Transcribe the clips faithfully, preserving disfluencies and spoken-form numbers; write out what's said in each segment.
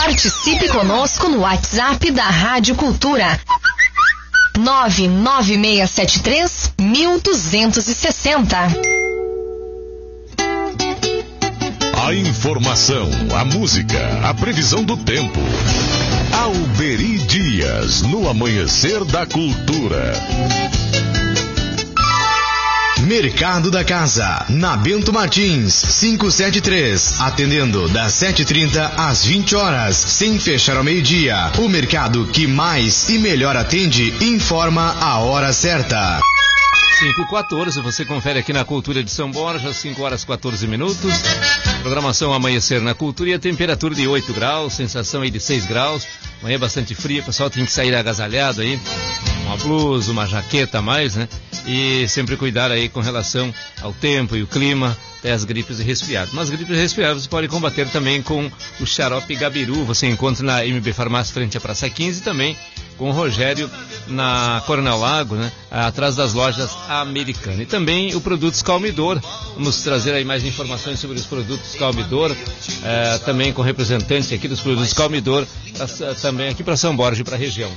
Participe conosco no WhatsApp da Rádio Cultura. nove nove seis sete três, um dois seis zero. A informação, a música, a previsão do tempo. Alberi Dias, no Amanhecer da Cultura. Mercado da Casa, na Bento Martins, quinhentos e setenta e três, atendendo das sete e trinta às vinte horas, sem fechar ao meio-dia. O mercado que mais e melhor atende informa a hora certa. cinco e quatorze, você confere aqui na Cultura de São Borja, cinco horas e quatorze minutos. Programação Amanhecer na Cultura e a temperatura de oito graus, sensação aí de seis graus. Manhã bastante fria, o pessoal tem que sair agasalhado aí, uma blusa, uma jaqueta a mais, né? E sempre cuidar aí com relação ao tempo e o clima, até as gripes e resfriados. Mas gripes e resfriados você pode combater também com o xarope Gabiru, você encontra na M B Farmácia frente à Praça quinze e também com o Rogério na Coronel Lago, né? Atrás das lojas Americanas. E também o Produtos Calmidor. Vamos trazer aí mais informações sobre os produtos Calmidor, eh, também com representantes aqui dos produtos Calmidor, também aqui para São Borja e para a região.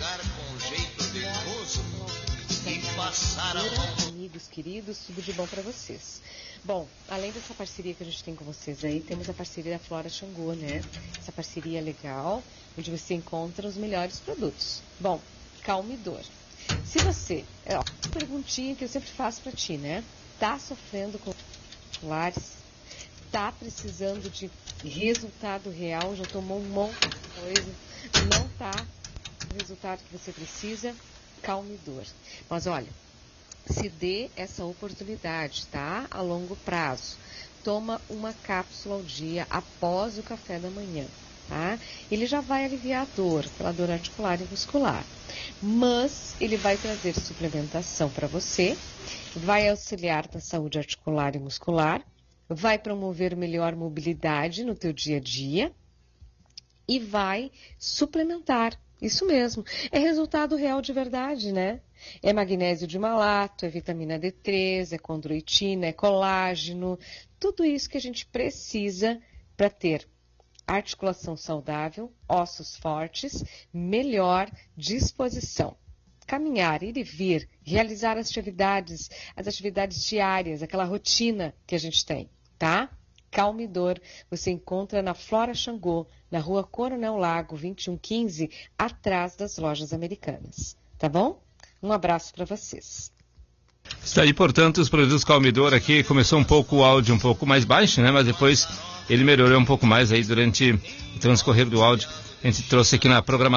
Amigos queridos, tudo de bom para vocês. Bom, além dessa parceria que a gente tem com vocês aí, temos a parceria da Flora Xangô, né? Essa parceria legal, onde você encontra os melhores produtos. Bom, Calmidor. Se você, ó, perguntinha que eu sempre faço para ti, né? Tá sofrendo com articulares? Tá precisando de resultado real? Já tomou um monte de coisa? Não tá o resultado que você precisa? Calmidor. Mas olha, se dê essa oportunidade, tá? A longo prazo. Toma uma cápsula ao dia após o café da manhã, tá? Ele já vai aliviar a dor, aquela dor articular e muscular. Mas ele vai trazer suplementação para você, vai auxiliar na saúde articular e muscular, vai promover melhor mobilidade no teu dia a dia e vai suplementar. Isso mesmo, é resultado real de verdade, né? É magnésio de malato, é vitamina D três, é condroitina, é colágeno, tudo isso que a gente precisa para ter articulação saudável, ossos fortes, melhor disposição. Caminhar, ir e vir, realizar as atividades, as atividades diárias, aquela rotina que a gente tem, tá? Calmidor, você encontra na Flora Xangô, na rua Coronel Lago, vinte e um quinze, atrás das lojas Americanas. Tá bom? Um abraço para vocês. Está aí, portanto, os produtos Calmidor aqui. Começou um pouco o áudio um pouco mais baixo, né? Mas depois ele melhorou um pouco mais aí durante o transcorrer do áudio. A gente trouxe aqui na programação.